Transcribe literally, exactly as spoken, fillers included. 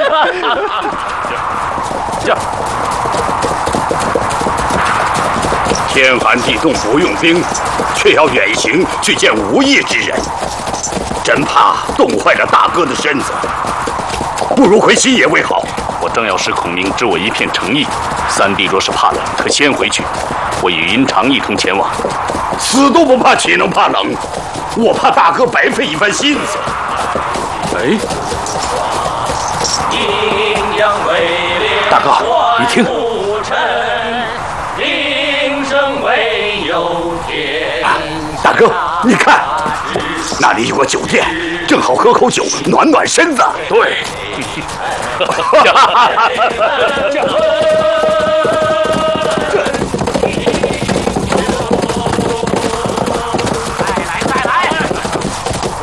驾！天寒地冻不用兵，却要远行去见无义之人，真怕冻坏了大哥的身子。不如回西野为好。我正要使孔明知我一片诚意，三弟若是怕冷，可先回去。我与云长一同前往。死都不怕，岂能怕冷？我怕大哥白费一番心思。哎，大哥，你听。啊，大哥，你看，那里有个酒店，正好喝口酒，暖暖身子。对。